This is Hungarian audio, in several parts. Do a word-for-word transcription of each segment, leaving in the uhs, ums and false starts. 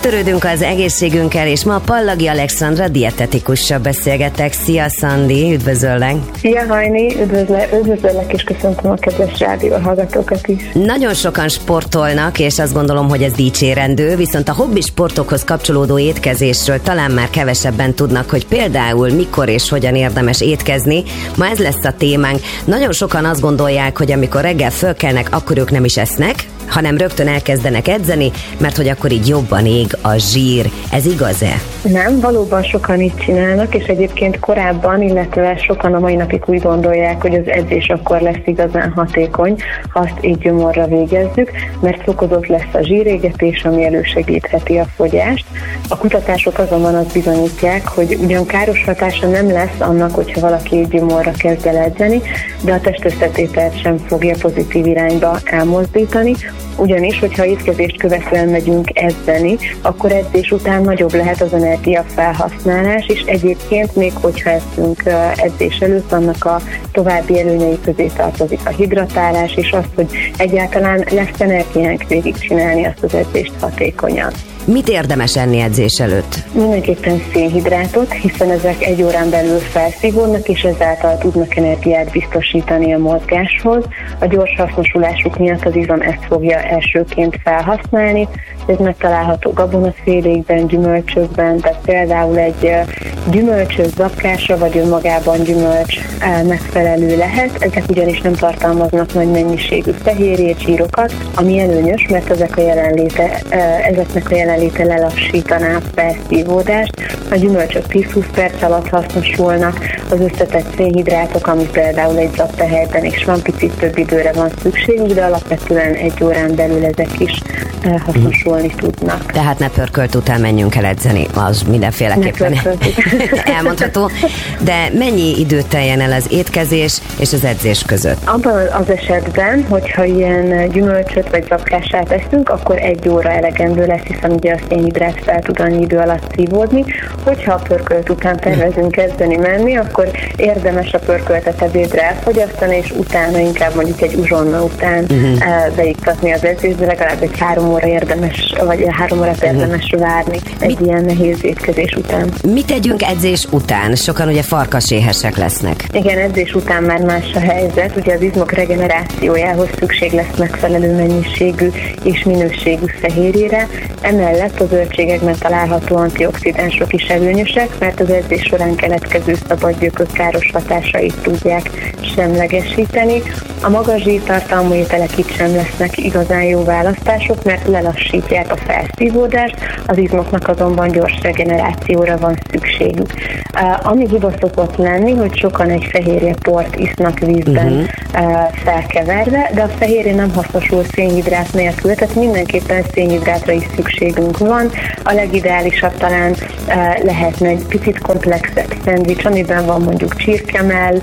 Megtörődünk az egészségünkkel, és ma Pallagi Alexandra dietetikussal beszélgetek. Szia, Szandi, üdvözöllek! Szia, Hajni, üdvözlek, üdvözöllek, és köszöntöm a kedves rádióhallgatókat is. Nagyon sokan sportolnak, és azt gondolom, hogy ez dicsérendő, viszont a hobbi sportokhoz kapcsolódó étkezésről talán már kevesebben tudnak, hogy például mikor és hogyan érdemes étkezni. Ma ez lesz a témánk. Nagyon sokan azt gondolják, hogy amikor reggel fölkelnek, akkor ők nem is esznek, hanem rögtön elkezdenek edzeni, mert hogy akkor így jobban ég a zsír. Ez igaz-e? Nem, valóban sokan így csinálnak, és egyébként korábban, illetve sokan a mai napig úgy gondolják, hogy az edzés akkor lesz igazán hatékony, ha azt így gyomorra végezzük, mert fokozott lesz a zsírégetés, ami elősegítheti a fogyást. A kutatások azonban azt bizonyítják, hogy ugyan káros hatása nem lesz annak, hogyha valaki így gyomorra kezd el edzeni, de a testösszetételt sem fogja pozitív irányba elmozdítani, ugyanis, hogyha étkezést követően megyünk edzeni, akkor edzés után nagyobb lehet az energiafelhasználás, és egyébként még hogyha eszünk edzés előtt, annak a további előnyei közé tartozik a hidratálás, és az, hogy egyáltalán lesz energiánk végigcsinálni azt az edzést hatékonyan. Mit érdemes enni edzés előtt? Mindenképpen szénhidrátot, hiszen ezek egy órán belül felszívódnak, és ezáltal tudnak energiát biztosítani a mozgáshoz. A gyors hasznosulásuk miatt az izom ezt fogja elsőként felhasználni. Ez megtalálható gabonafélékben, gyümölcsökben, tehát például egy gyümölcsös zapkása vagy önmagában gyümölcs megfelelő lehet. Ezek ugyanis nem tartalmaznak nagy mennyiségű fehérjét, zsírokat, ami előnyös, mert ezek a jelenléte, ezeknek a jelenléte lelassítaná a felszívódást. A gyümölcsök tíz-húsz perc alatt hasznosulnak, az összetett szénhidrátok, ami például egy zaptehelyben is van, picit több időre van szükségük, de alapvetően egy órán belül ezek is hasznosulni tudnak. Tehát ne pörkölt után menjünk el edzeni, az mindenféleképpen elmondható. De mennyi időt teljen el az étkezés és az edzés között? Abban az esetben, hogyha ilyen gyümölcsöt vagy zapkását eszünk, akkor egy óra elegendő lesz, hiszen ugye a szénhidrát fel tud annyi idő alatt szívódni. Hogyha a pörkölt után tervezünk kezdeni menni, akkor érdemes a pörköltet ebédre elfogyasztani, és utána inkább mondjuk egy uzsonna után uh-huh. beiktatni az edzést, de legalább egy három óra érdemes, vagy három órát érdemes uh-huh. várni egy Mit? ilyen nehéz étkezés után. Mit tegyünk edzés után? Sokan ugye farkaséhesek lesznek. Igen, edzés után már más a helyzet. Ugye az izmok regenerációjához szükség lesz megfelelő mennyiségű és minőségű fehérjére. Emellett a zöldségekben található antioxidánsok is előnyösek, mert az edzés során keletkező szabadgyökök káros hatásait tudják semlegesíteni. A magas zsírtartalmú ételek itt sem lesznek igazán jó választások, mert lelassítják a felszívódást, az izmoknak azonban gyors regenerációra van szükségük. Ami hiba szokott lenni, hogy sokan egy fehérjeport isznak vízben uh-huh. felkeverve, de a fehérje nem hasznosul szénhidrát nélkül, tehát mindenképpen szénhidrátra is szükségünk van. A legideálisabb talán lehetne egy picit komplexebb szendvics, amiben van mondjuk csirkemell,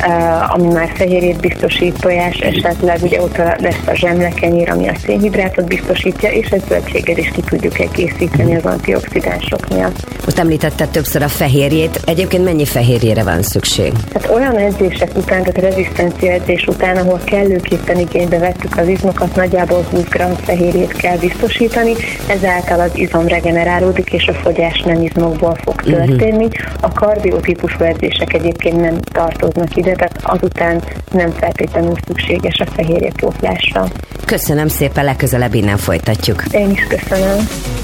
ami már fehérjét biztosít, tojás, esetleg ugye ott lesz a zsemlekenyér, ami a szénhidrátot biztosítja, és egy zöldséggel is ki tudjuk egészíteni az antioxidánsok miatt. Most említetted többször a fehérjét. Egyébként mennyi fehérjére van szükség? Hát olyan edzések után, tehát rezisztencia edzés után, ahol kellőképpen igénybe vettük az izmokat, nagyjából húsz gramm fehérjét kell biztosítani, ezáltal az izom regenerálódik, és a fogyás nem izmokból fog történni. Uh-huh. A kardiotípusú edzések egyébként nem tartoznak ide, tehát azután nem feltétlenül szükséges a fehérjepótlásra. Köszönöm szépen, legközelebb innen folytatjuk. Én is köszönöm.